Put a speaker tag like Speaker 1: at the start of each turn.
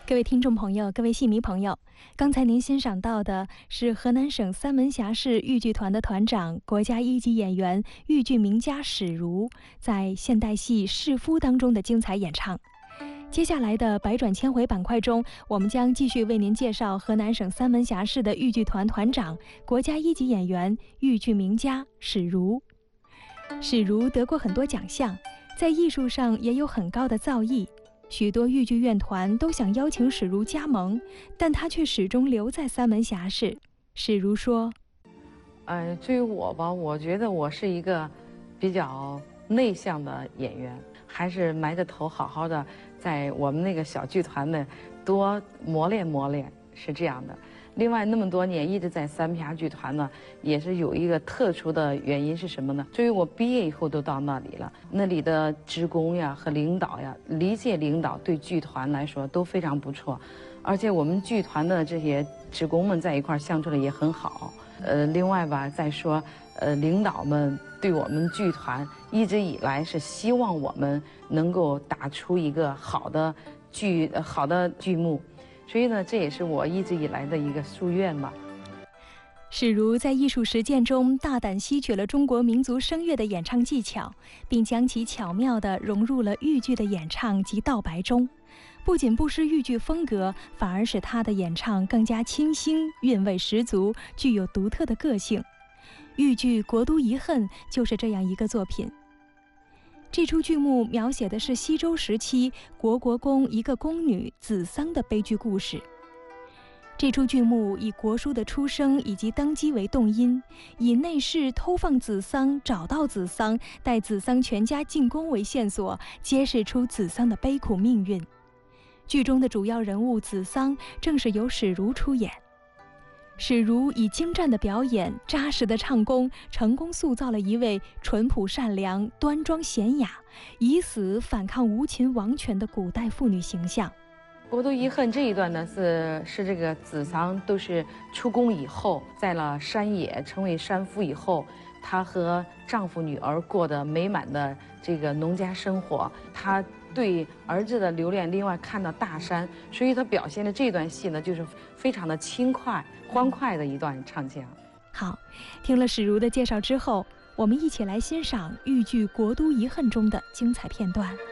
Speaker 1: 各位听众朋友，各位戏迷朋友，刚才您欣赏到的是河南省三门峡市豫剧团的团长、国家一级演员、豫剧名家史如在现代戏《士夫》当中的精彩演唱。接下来的百转千回板块中，我们将继续为您介绍河南省三门峡市的豫剧团团长、国家一级演员、豫剧名家史如。史如得过很多奖项，在艺术上也有很高的造诣。许多豫剧院团都想邀请史如加盟，但他却始终留在三门峡市。史如说：“
Speaker 2: 至于我吧，我觉得我是一个比较内向的演员，还是埋着头好好的在我们那个小剧团呢多磨练磨练，是这样的。另外那么多年一直在三门峡剧团呢，也是有一个特殊的原因是什么呢？至于我毕业以后都到那里了，那里的职工呀和领导呀，历届领导对剧团来说都非常不错，而且我们剧团的这些职工们在一块相处的也很好。另外吧，再说领导们对我们剧团一直以来是希望我们能够打出一个好的剧目。所以呢，这也是我一直以来的一个夙愿吧。”
Speaker 1: 史如在艺术实践中大胆吸取了中国民族声乐的演唱技巧，并将其巧妙地融入了豫剧的演唱及道白中。不仅不失豫剧风格，反而使他的演唱更加清新，韵味十足，具有独特的个性。豫剧《国都遗恨》就是这样一个作品。这出剧目描写的是西周时期国公一个宫女子桑的悲剧故事。这出剧目以国叔的出生以及登基为动因，以内侍偷放子桑、找到子桑、带子桑全家进宫为线索，揭示出子桑的悲苦命运。剧中的主要人物子桑正是由史如出演。史如以精湛的表演、扎实的唱功，成功塑造了一位淳朴善良、端庄娴雅，以死反抗无情王权的古代妇女形象。
Speaker 2: 国都遗恨这一段呢，是这个子桑都是出宫以后，在了山野，成为山夫以后，她和丈夫女儿过得美满的这个农家生活，她对儿子的留恋，另外看到大山，所以她表现的这段戏呢，就是非常的轻快、欢快的一段唱腔。
Speaker 1: 好，听了史如的介绍之后，我们一起来欣赏豫剧《国都遗恨》中的精彩片段。